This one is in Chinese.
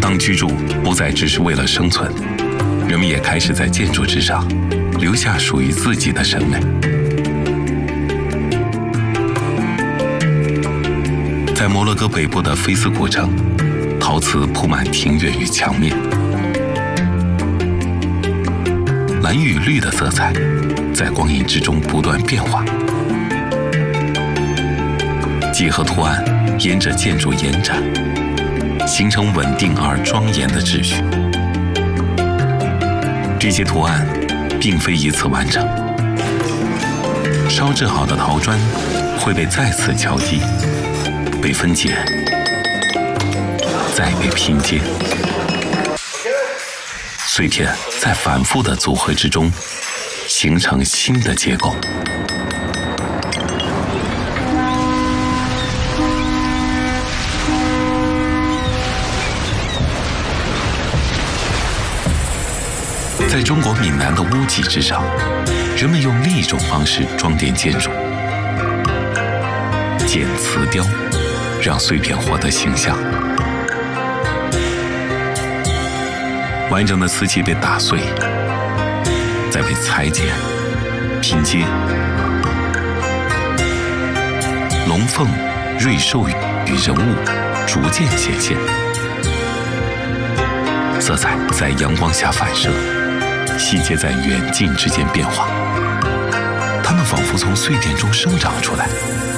当居住不再只是为了生存，人们也开始在建筑之上留下属于自己的审美。在摩洛哥北部的菲斯古城，陶瓷铺满庭院与墙面，蓝与绿的色彩在光影之中不断变化，几何图案沿着建筑延展，形成稳定而庄严的秩序。这些图案并非一次完成，烧制好的陶砖会被再次敲击，被分解，再被拼接，碎片在反复的组合之中形成新的结构。在中国闽南的屋脊之上，人们用另一种方式装点建筑，建瓷雕，让碎片获得形象。完整的瓷器被打碎，再被裁剪、拼接，龙凤、瑞兽与人物逐渐显现，色彩在阳光下反射，细节在远近之间变化，它们仿佛从碎片中生长出来，